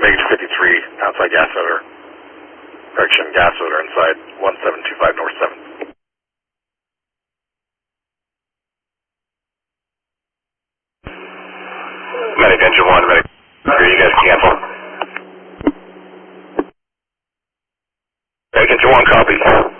Major 53, outside gas odor. Correction, gas odor inside 1725 North 7. Medic engine 1, medic 3, you guys cancel. Medic engine 1, copy.